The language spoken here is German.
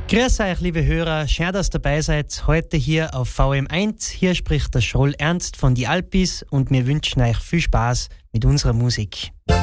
Grüß euch, liebe Hörer, schön, dass ihr dabei seid. Heute hier auf VM1. Hier spricht der Schroll Ernst von die Alpis und wir wünschen euch viel Spaß mit unserer Musik.